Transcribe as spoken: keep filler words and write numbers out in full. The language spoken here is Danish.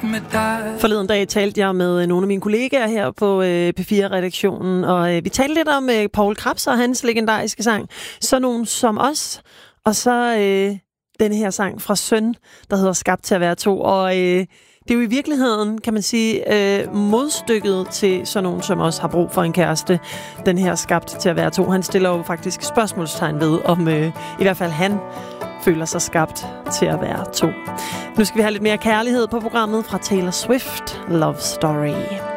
med dig. Forleden dag talte jeg med nogle af mine kollegaer her på øh, P fire-redaktionen, og øh, vi talte lidt om øh, Poul Krebs og hans legendariske sang, Så nogen som os, og så øh, denne her sang fra Søn, der hedder Skabt til at være to, og øh, det er jo i virkeligheden, kan man sige, øh, modstykket til sådan nogen, som også har brug for en kæreste. Den her Skabt til at være to. Han stiller jo faktisk spørgsmålstegn ved, om øh, i hvert fald han føler sig skabt til at være to. Nu skal vi have lidt mere kærlighed på programmet fra Taylor Swift, Love Story.